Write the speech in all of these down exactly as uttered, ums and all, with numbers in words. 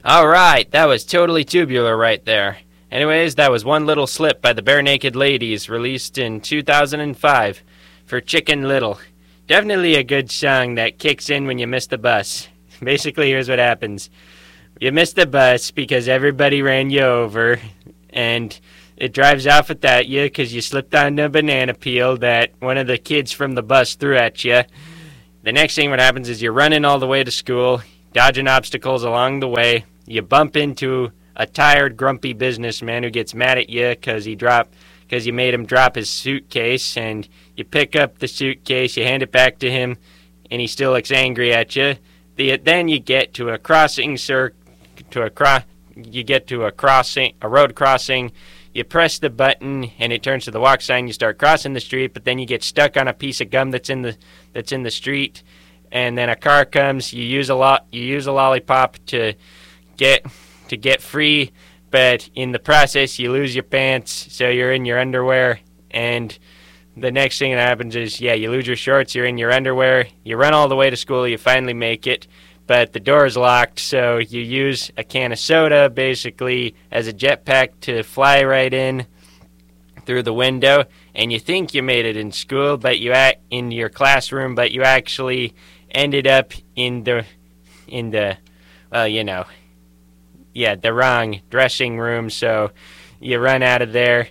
Alright, that was totally tubular right there. Anyways, that was One Little Slip by the Bare Naked Ladies, released in two thousand five for Chicken Little. Definitely a good song that kicks in when you miss the bus. Basically, here's what happens. You miss the bus because everybody ran you over, and it drives off without you because you slipped on a banana peel that one of the kids from the bus threw at you. The next thing what happens is you're running all the way to school, dodging obstacles along the way. You bump into a tired, grumpy businessman who gets mad at you because he dropped, because you made him drop his suitcase, and you pick up the suitcase, you hand it back to him, and he still looks angry at you. The, then you get to a crossing, sir, to a cro- you get to a crossing, a road crossing. You press the button, and it turns to the walk sign. You start crossing the street, but then you get stuck on a piece of gum that's in the that's in the street, and then a car comes. You use a lot. You use a lollipop to get to get free, but in the process you lose your pants, so you're in your underwear, and the next thing that happens is, yeah, you lose your shorts, you're in your underwear, you run all the way to school, you finally make it, but the door is locked, so you use a can of soda basically as a jetpack to fly right in through the window, and you think you made it in school, but you act in your classroom, but you actually ended up in the in the well, you know, yeah, the wrong dressing room, so you run out of there.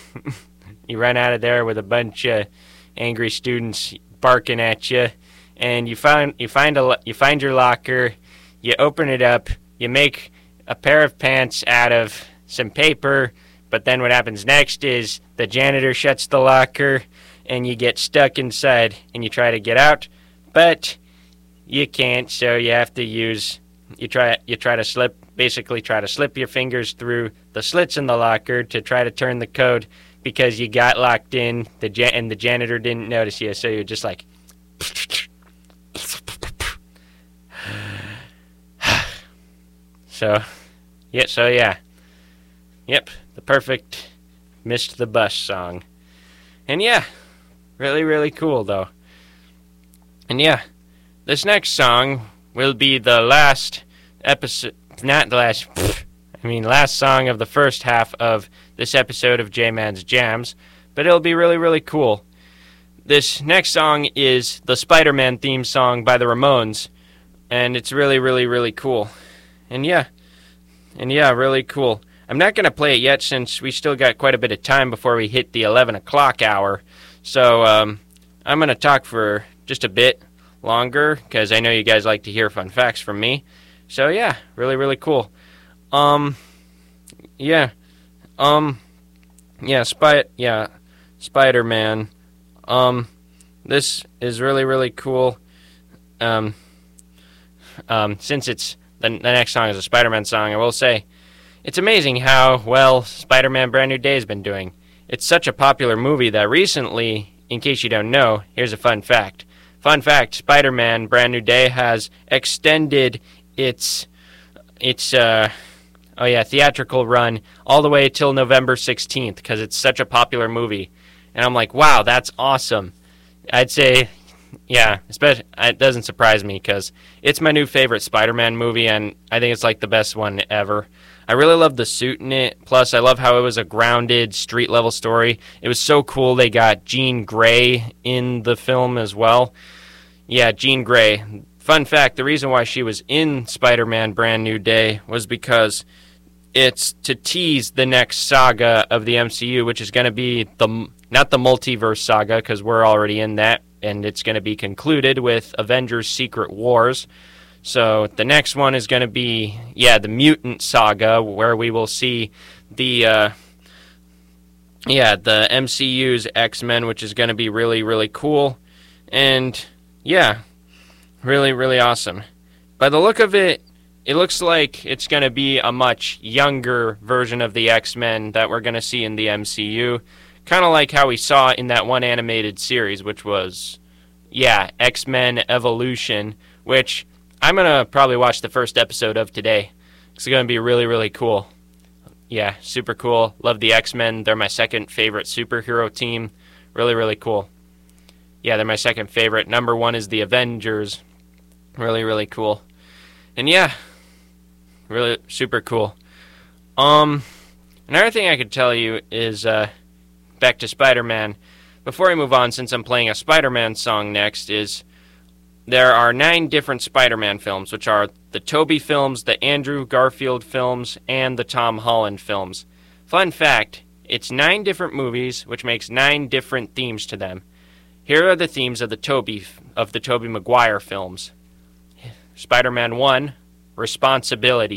You run out of there with a bunch of angry students barking at you, and you find you find a you find your locker, you open it up, you make a pair of pants out of some paper, but then what happens next is the janitor shuts the locker, and you get stuck inside, and you try to get out, but you can't, so you have to use you try you try to slip basically try to slip your fingers through the slits in the locker to try to turn the code because you got locked in, the ja- and the janitor didn't notice you, so you're just like so yeah so yeah yep the perfect missed the bus song. And yeah, really really cool though. And yeah, this next song will be the last episode, not the last, pfft, I mean last song of the first half of this episode of J-Man's Jams, but it'll be really, really cool. This next song is the Spider-Man theme song by the Ramones, and it's really, really, really cool. And yeah, and yeah, really cool. I'm not going to play it yet since we still got quite a bit of time before we hit the eleven o'clock hour, so um, I'm going to talk for just a bit longer, because I know you guys like to hear fun facts from me. So yeah, really, really cool. Um, yeah, um, yeah, Spy, yeah, Spider-Man. Um, this is really, really cool. Um, um, since it's the, the next song is a Spider-Man song, I will say it's amazing how well Spider-Man Brand New Day has been doing. It's such a popular movie that recently, in case you don't know, here's a fun fact. Fun fact, Spider-Man Brand New Day has extended its, its uh, oh yeah, theatrical run all the way till November sixteenth, because it's such a popular movie. And I'm like, wow, that's awesome. I'd say, yeah, especially, it doesn't surprise me, because it's my new favorite Spider-Man movie, and I think it's like the best one ever. I really love the suit in it, plus I love how it was a grounded, street-level story. It was so cool they got Jean Grey in the film as well. Yeah, Jean Grey. Fun fact, the reason why she was in Spider-Man Brand New Day was because it's to tease the next saga of the M C U, which is going to be, the not the multiverse saga, because we're already in that, and it's going to be concluded with Avengers Secret Wars. So the next one is going to be, yeah, the Mutant Saga, where we will see the, uh, yeah, the M C U's X-Men, which is going to be really, really cool. And, yeah, really, really awesome. By the look of it, it looks like it's going to be a much younger version of the X-Men that we're going to see in the M C U. Kind of like how we saw in that one animated series, which was, yeah, X-Men Evolution, which I'm going to probably watch the first episode of today. It's going to be really, really cool. Yeah, super cool. Love the X-Men. They're my second favorite superhero team. Really, really cool. Yeah, they're my second favorite. Number one is the Avengers. Really, really cool. And yeah, really super cool. Um, another thing I could tell you is, uh, back to Spider-Man. Before I move on, since I'm playing a Spider-Man song next, is there are nine different Spider-Man films, which are the Tobey films, the Andrew Garfield films, and the Tom Holland films. Fun fact, it's nine different movies, which makes nine different themes to them. Here are the themes of the Tobey of the Tobey Maguire films. Spider-Man one, responsibility.